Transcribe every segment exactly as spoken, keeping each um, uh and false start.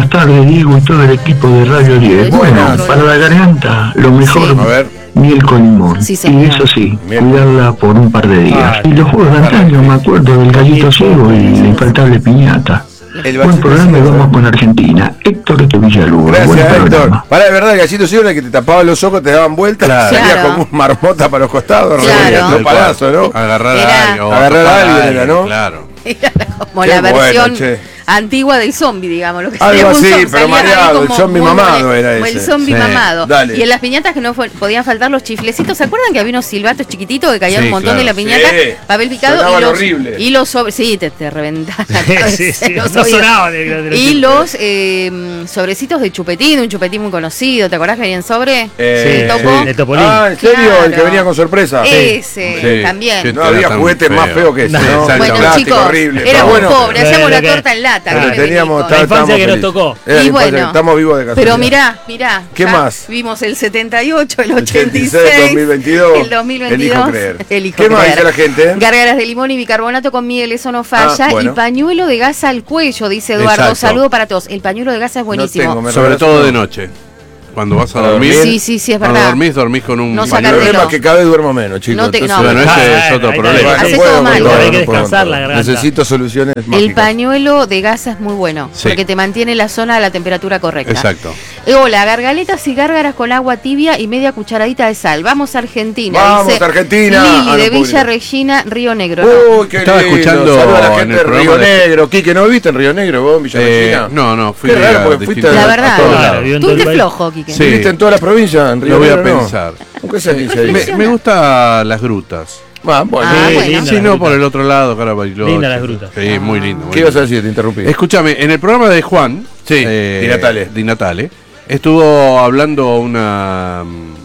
buenas tardes, Diego y todo el equipo de Radio diez. Bueno, para la garganta, lo mejor, sí. A ver. Miel con limón. Sí, y eso sí, miel. Cuidarla por un par de días. Ah, y los juegos de antaño, me acuerdo del gallito ciego y la infaltable piñata. El Buen programa y vamos con Argentina. Héctor de Villaluz. Gracias, Héctor. Para de verdad, el gallito ciego era que te tapaba los ojos, te daban vueltas, claro. Salía claro. como un marmota para los costados, claro. Un palazo, ¿no? Agarrar era, a alguien. Agarrar a alguien, era, ¿no? Claro. Era como Qué la versión bueno, antigua del zombie, digamos. Lo que algo así, pero mareado, el zombie mamado era ese. El zombie sí. mamado. Dale. Y en las piñatas que no fue, podían faltar los chiflecitos. ¿Se acuerdan que había unos silbatos chiquititos que caían sí, un montón claro. de la piñata? Sí. Papel picado y los, horrible. y los sobre, sí, te, te reventaban la cabeza. Sí, sí, los no sonaban de, de, de y los eh, sobrecitos de chupetín, un chupetín muy conocido. ¿Te acordás que venían sobre? Eh, sí, topo. El Topolín. Ah, ¿en serio? Claro. El que venía con sorpresa. Ese, sí. también. Sí. No había juguetes más feos que ese, ¿no? Bueno, chicos, éramos pobres, hacíamos la torta en lata. Teníamos la infancia que nos tocó. Y bueno, estamos vivos de casualidad. Pero mirá, mirá. ¿Qué más? Vimos el setenta y ocho, el ochenta y seis, el dos mil veintidós, el dos mil veintidós. Elijo creer. Elijo ¿Qué más creer. dice la gente? Gárgaras de limón y bicarbonato con miel, eso no falla. Ah, bueno. Y pañuelo de gasa al cuello, dice Eduardo. Exacto. Saludo para todos. El pañuelo de gasa es buenísimo. No tengo, sobre todo de noche. Cuando vas a dormir. Sí, sí, sí, es verdad. Cuando dormís, dormís con un no pañuelo. El problema es que cada vez duermo menos, chicos. No te, Entonces, no, bueno, ese ah, es otro problema. Haces todo mal. Hay que descansar la garganta. Necesito soluciones mágicas. El pañuelo de gasa es muy bueno, sí. porque te mantiene la zona a la temperatura correcta. Exacto. Eh, hola, gargaletas y gárgaras con agua tibia y media cucharadita de sal. Vamos a Argentina. Vamos dice a Argentina. Lili ah, de no, Villa Regina, Río Negro. Uy, qué Estaba lindo. escuchando Saluda a la gente de Río de... Negro. Quique, ¿no viste en Río Negro vos en Villa eh, Regina? No, no, fui qué raro, a, porque fuiste la a, verdad. a todos claro, lados. Tú te flojo, Quique. Sí. ¿Viste en toda la provincia en Río Lo voy Negro? a pensar. ¿Qué se dice ahí? Me, me gustan las grutas. Ah, bueno. Ah, sí, bueno. Si no, por el otro lado, cara Bariloche. Linda las grutas. Sí, ah. muy lindo. Muy ¿Qué lindo. ibas a decir? Te interrumpí. Escúchame, en el programa de Juan, sí, eh, Di Natale. Di Natale, estuvo hablando una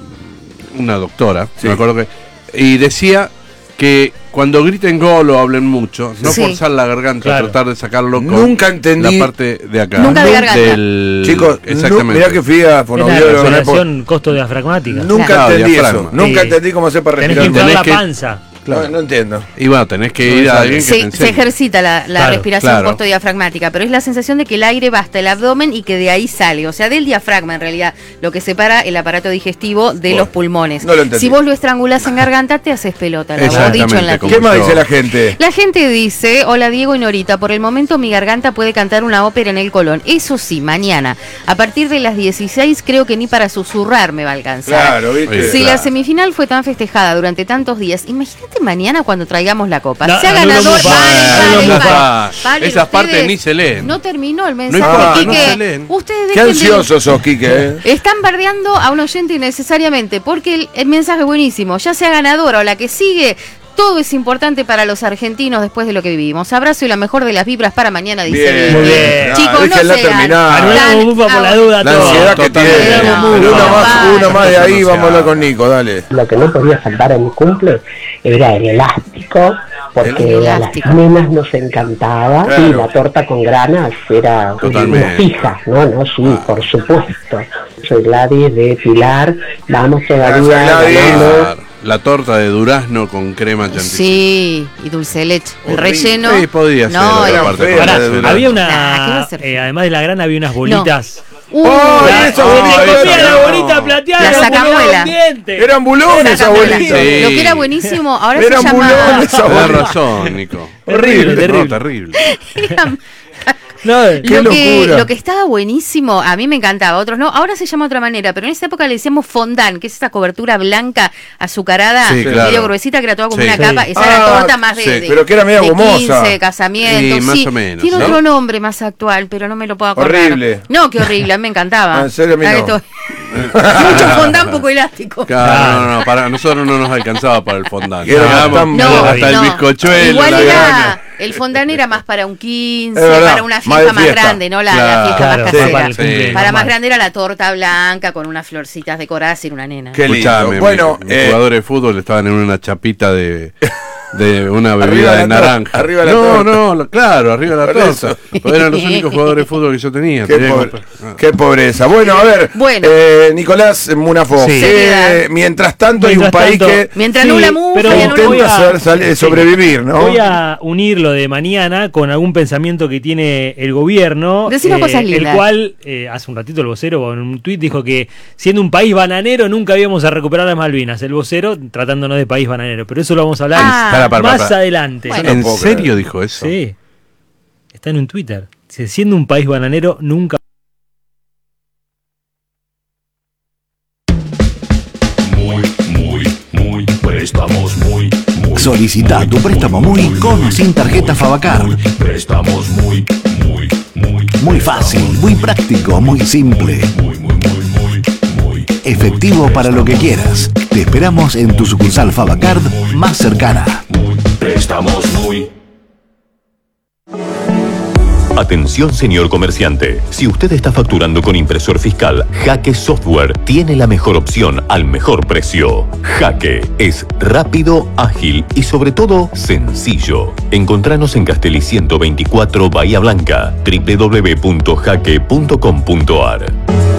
una doctora, sí. me acuerdo que, y decía que cuando griten gol o hablen mucho, no sí. forzar la garganta, claro. tratar de sacarlo con Nunca entendí. la parte de acá. Nunca de garganta. Del... Chicos, exactamente. No, mirá que fui a fonoaudiólogo. La respiración costo diafragmática. Nunca claro, entendí diafragma. eso. Nunca sí. entendí cómo hacer para respirar. Tenés que inflar la que... panza. Claro. No, no entiendo. Y bueno, tenés que ir a alguien que se, te enseñe. Se ejercita la, la claro, respiración claro. postodiafragmática, pero es la sensación de que el aire va hasta el abdomen y que de ahí sale, o sea, del diafragma en realidad, lo que separa el aparato digestivo de bueno, los pulmones. No lo entendí. Si vos lo estrangulás en garganta, te haces pelota, lo hemos dicho en la ¿Qué más dice la gente? La gente dice, hola Diego y Norita, por el momento mi garganta puede cantar una ópera en el colon. Eso sí, mañana, a partir de las dieciséis, creo que ni para susurrar me va a alcanzar. Claro, ¿viste? Si claro. la semifinal fue tan festejada durante tantos días, imagínate mañana cuando traigamos la copa. No, sea no, ganador, no, vale, vale, vale, vale. Esas partes ni se leen. No terminó el mensaje, no importa, Quique. No se leen. Ustedes Qué ansioso de... sos, Quique. ¿eh? Están bardeando a un oyente innecesariamente, porque el, el mensaje es buenísimo. Ya sea ganadora o la que sigue, todo es importante para los argentinos después de lo que vivimos. Abrazo y la mejor de las vibras para mañana, dice bien, muy bien. Chicos, no, no sean tan... Bufa por la duda. La ansiedad que tiene. Una más, una más de ahí, vamos a hablar con Nico, dale. Lo que no podía faltar en mi cumple era el elástico, porque el a las nenas nos encantaba, claro. Y la torta con granas era totalmente una fija, ¿no? No, sí, ah. por supuesto. Soy Gladys de Pilar, vamos todavía ganando. La torta de durazno con crema chantilly. Sí, y dulce de leche. El relleno. Sí, podía ser. No, la parte Ahora, de había una. Eh, además de la grana, había unas bolitas. No. Uh, oh, la, esa oh, bolita, comía no. la bolita plateada, la sacamuela. Eran bulones esa bolita. Sí. Lo que era buenísimo, ahora eran se llama. Tienes razón, Nico. Horrible, terrible. No, terrible. Eran... No, qué lo, que, locura. lo que estaba buenísimo, a mí me encantaba, otros no, ahora se llama de otra manera, pero en esa época le decíamos fondant, que es esa cobertura blanca, azucarada, sí, claro. medio gruesita, que era toda como sí, una sí. capa, esa ah, era la torta más de, sí, de, pero que era medio de gomosa. quince, casamientos, sí, más sí. o menos, Tiene ¿no? otro nombre más actual, pero no me lo puedo acordar. Horrible. No, qué horrible, a mí me encantaba. Ah, en serio, a mí no. Mucho fondant, poco elástico. Claro, no, no, para nosotros no nos alcanzaba para el fondant. Era tan, no, hasta no. el bizcochuelo. Igual la era, grana. el fondant era más para un quince, verdad, para una fiesta más más fiesta. grande, no la, Claro, la fiesta claro, más sí, casera. para, el cumple, Sí. Para más normal. grande era la torta blanca con unas florcitas decoradas y era una nena. Qué lindo. Escuchame, Bueno, mis eh, jugadores de fútbol estaban en una chapita de de una bebida de naranja. Arriba la no, torta. no, no, claro, arriba de la torta. Eran los únicos jugadores de fútbol que yo tenía. Qué, tenía pobre, que... ah. qué pobreza. Bueno, a ver, bueno. Eh, Nicolás Munafo, sí. eh, mientras tanto hay un país tanto, que mientras sí, no la mufa, pero intenta a, sal, sobrevivir, ¿no? Voy a unir lo de mañana con algún pensamiento que tiene el gobierno. Decimos eh, cosas lindas. El cual, eh, hace un ratito el vocero en un tuit dijo que siendo un país bananero nunca íbamos a recuperar las Malvinas. El vocero tratándonos de país bananero. Pero eso lo vamos a hablar Ah, para, para, más para. adelante. Bueno. ¿En puedo serio creer. dijo eso? Sí. Está en un Twitter. Dice, siendo un país bananero nunca. Muy, muy, muy, préstamos muy, muy. Solicita tu préstamo muy con o sin tarjeta Favacar. Muy, préstamos muy, muy, muy. Muy fácil, muy práctico, muy simple. Muy, muy, muy, muy, muy. Efectivo para lo que quieras. Te esperamos en tu sucursal Favacard más cercana. Muy, préstamos muy. Atención, señor comerciante. Si usted está facturando con impresor fiscal, Jaque Software tiene la mejor opción al mejor precio. Jaque es rápido, ágil y sobre todo sencillo. Encontranos en Castelli ciento veinticuatro Bahía Blanca, doble u doble u doble u punto jaque punto com punto a r.